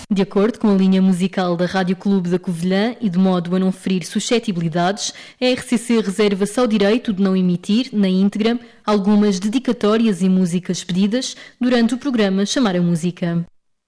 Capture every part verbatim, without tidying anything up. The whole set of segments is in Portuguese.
De acordo com a linha musical da Rádio Clube da Covilhã e de modo a não ferir suscetibilidades, a R C C reserva-se ao direito de não emitir, na íntegra, algumas dedicatórias e músicas pedidas durante o programa Chamar a Música.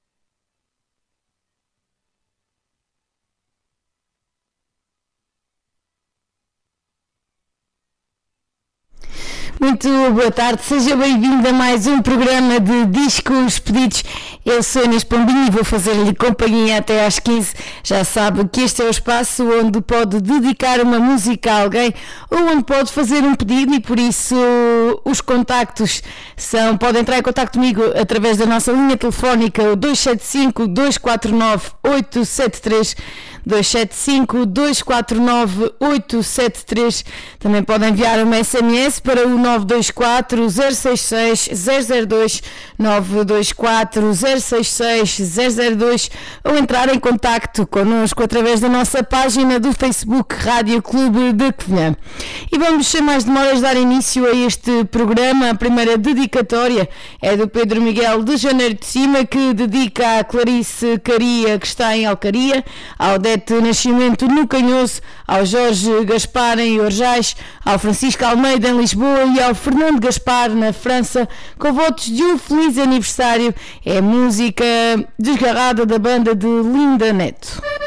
Muito boa tarde, seja bem-vindo a mais um programa de Discos Pedidos. Eu sou Inês Pombinho e vou fazer-lhe companhia até às quinze. Já sabe que este é o espaço onde pode dedicar uma música a alguém ou onde pode fazer um pedido e por isso os contactos são, pode entrar em contacto comigo através da nossa linha telefónica, o dois sete cinco, dois quatro nove, oito sete três, dois sete cinco, dois quatro nove, oito sete três. Também podem enviar uma S M S para o nove dois quatro, zero seis seis, zero zero dois, nove dois quatro, zero seis seis, zero zero dois ou entrar em contacto connosco através da nossa página do Facebook Rádio Clube de Covilhã. E vamos, sem mais demoras, dar início a este programa. A primeira dedicatória é do Pedro Miguel de Janeiro de Cima, que dedica à Clarice Caria, que está em Alcaria, ao Odete Nascimento no Canhoso, ao Jorge Gaspar em Orjais, ao Francisco Almeida em Lisboa e ao Fernando Gaspar na França, com votos de um feliz aniversário. É música desgarrada da banda de Linda Neto.